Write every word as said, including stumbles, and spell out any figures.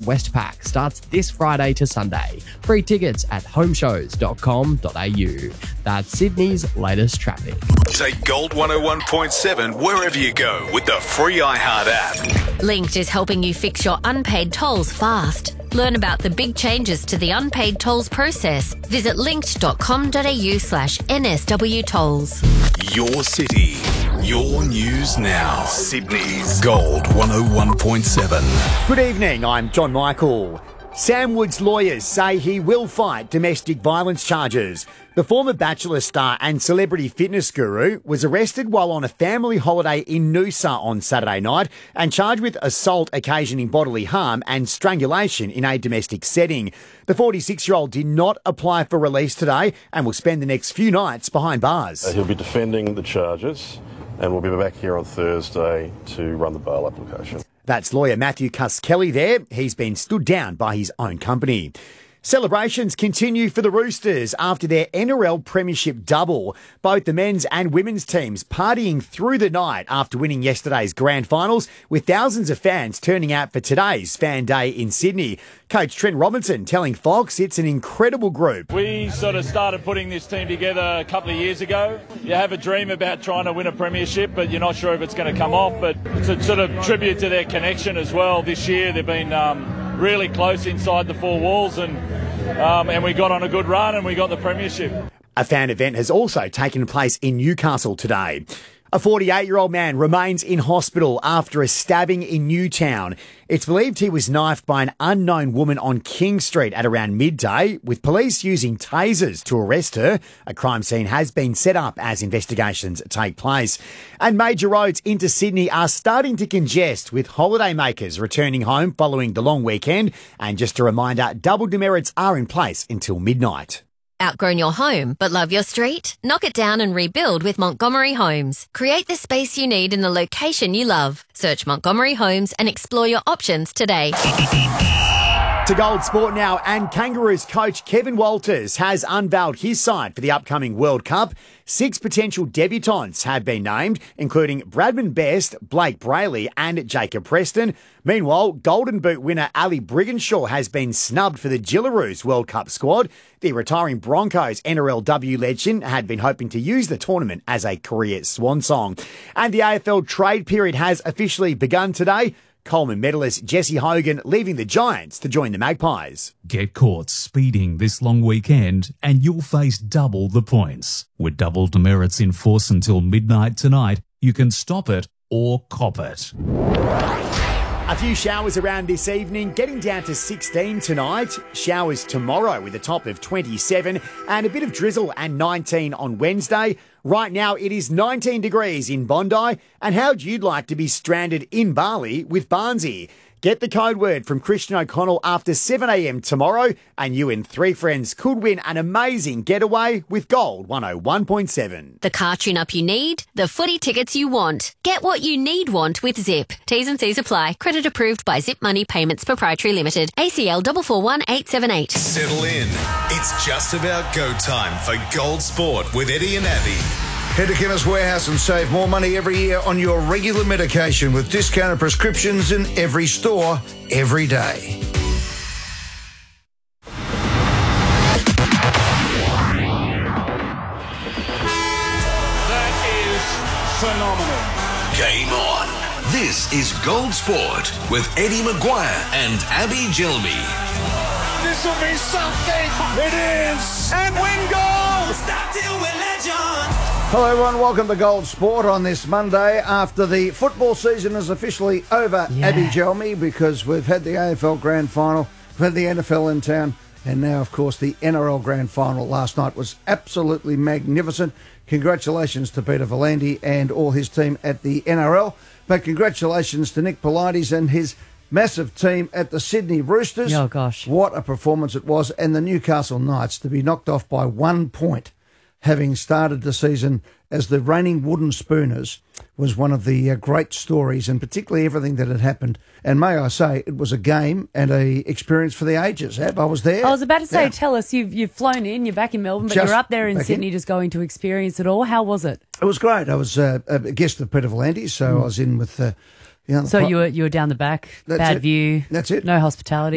Westpac starts this Friday to Sunday. Free tickets at home shows dot com dot a u. That's Sydney's latest traffic. Take Gold one oh one point seven wherever you go with the free iHeart app. Linked is helping you fix your unpaid tolls fast. Learn about the big changes to the unpaid tolls process. Visit linked dot com dot a u slash N S W tolls. Your city, your news now. Sydney's Gold one oh one point seven. Good evening, I'm John Michael. Sam Wood's lawyers say he will fight domestic violence charges. The former Bachelor star and celebrity fitness guru was arrested while on a family holiday in Noosa on Saturday night and charged with assault occasioning bodily harm and strangulation in a domestic setting. The forty-six-year-old did not apply for release today and will spend the next few nights behind bars. Uh, he'll be defending the charges and we'll be back here on Thursday to run the bail application. That's lawyer Matthew Cuss-Kelly there. He's been stood down by his own company. Celebrations continue for the Roosters after their N R L Premiership double. Both the men's and women's teams partying through the night after winning yesterday's grand finals, with thousands of fans turning out for today's fan day in Sydney. Coach Trent Robinson telling Fox it's an incredible group. We sort of started putting this team together a couple of years ago. You have a dream about trying to win a premiership, but you're not sure if it's going to come off. But it's a sort of tribute to their connection as well. This year they've been um, really close inside the four walls, and um, and we got on a good run and we got the premiership. A fan event has also taken place in Newcastle today. A forty-eight-year-old man remains in hospital after a stabbing in Newtown. It's believed he was knifed by an unknown woman on King Street at around midday, with police using tasers to arrest her. A crime scene has been set up as investigations take place. And major roads into Sydney are starting to congest, with holidaymakers returning home following the long weekend. And just a reminder, double demerits are in place until midnight. Outgrown your home but love your street? Knock it down and rebuild with Montgomery Homes. Create the space you need in the location you love. Search Montgomery Homes and explore your options today. To Gold Sport now, and Kangaroos coach Kevin Walters has unveiled his side for the upcoming World Cup. Six potential debutants have been named, including Bradman Best, Blake Brayley and Jacob Preston. Meanwhile, Golden Boot winner Ali Brigginshaw has been snubbed for the Gillaroos World Cup squad. The retiring Broncos N R L W legend had been hoping to use the tournament as a career swan song. And the A F L trade period has officially begun today. Coleman medalist Jesse Hogan leaving the Giants to join the Magpies. Get caught speeding this long weekend and you'll face double the points. With double demerits in force until midnight tonight, you can stop it or cop it. A few showers around this evening, getting down to sixteen tonight. Showers tomorrow with a top of twenty-seven and a bit of drizzle and nineteen on Wednesday. Right now it is nineteen degrees in Bondi. And how'd you like to be stranded in Bali with Barnsey? Get the code word from Christian O'Connell after seven a.m. tomorrow, and you and three friends could win an amazing getaway with Gold one oh one point seven. The car tune-up you need, the footy tickets you want. Get what you need want with Zip. T's and C's apply. Credit approved by Zip Money Payments Proprietary Limited. A C L four four one eight seven eight. Settle in. It's just about go time for Gold Sport with Eddie and Abby. Head to Chemist Warehouse and save more money every year on your regular medication with discounted prescriptions in every store, every day. That is phenomenal. Game on. This is Gold Sport with Eddie Maguire and Abby Gilby. This will be something. It is. And win goal. Stop till we're legend. Hello everyone, welcome to Gold Sport on this Monday after the football season is officially over, Yeah. Abby Gelmy, because we've had the A F L Grand Final, we've had the N F L in town, and now, of course, the N R L Grand Final last night was absolutely magnificent. Congratulations to Peter V'landys and all his team at the N R L, but congratulations to Nick Politis and his massive team at the Sydney Roosters. Oh, gosh. What a performance it was, and the Newcastle Knights to be knocked off by one point, having started the season as the reigning wooden spooners, was one of the uh, great stories, and particularly everything that had happened. And may I say, it was a game and a experience for the ages. Ab, I was there. I was about to say, Yeah. tell us, you've you've flown in, you're back in Melbourne, but Just you're up there in back Sydney in. just going to experience it all. How was it? It was great. I was uh, a guest of Peter V'landys, so I was in with... Uh, you know, So you were you were down the back, That's bad it. view, That's it. no hospitality.